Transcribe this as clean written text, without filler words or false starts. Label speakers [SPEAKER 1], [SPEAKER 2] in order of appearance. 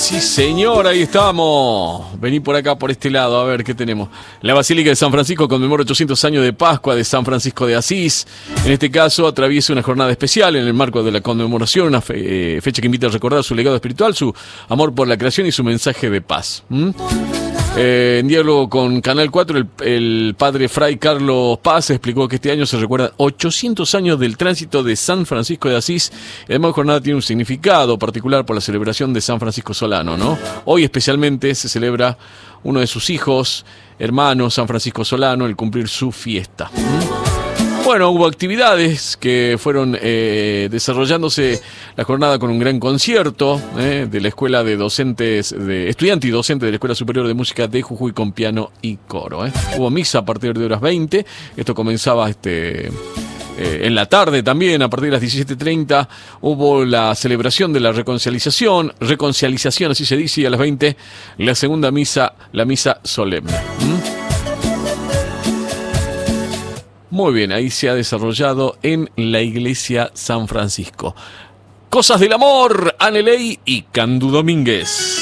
[SPEAKER 1] Sí, señor, ahí estamos. Vení por acá, por este lado, a ver qué tenemos. La Basílica de San Francisco conmemora 800 años de Pascua de San Francisco de Asís. En este caso, atraviesa una jornada especial en el marco de la conmemoración, una fecha que invita a recordar su legado espiritual, su amor por la creación y su mensaje de paz. En diálogo con Canal 4, el padre Fray Carlos Paz explicó que este año se recuerda 800 años del tránsito de San Francisco de Asís. Además, la jornada tiene un significado particular por la celebración de San Francisco Solano, ¿no? Hoy especialmente se celebra uno de sus hijos, hermano San Francisco Solano, el cumplir su fiesta. Bueno, hubo actividades que fueron desarrollándose la jornada con un gran concierto de la Escuela de Docentes, de estudiante y docente de la Escuela Superior de Música de Jujuy con piano y coro. Hubo misa a partir de horas 20. Esto comenzaba en la tarde también, a partir de las 17:30. Hubo la celebración de la reconciliación, así se dice, y a las 20 la segunda misa, la misa solemne. Muy bien, ahí se ha desarrollado en la iglesia San Francisco. Cosas del amor, Aneley y Candú Domínguez.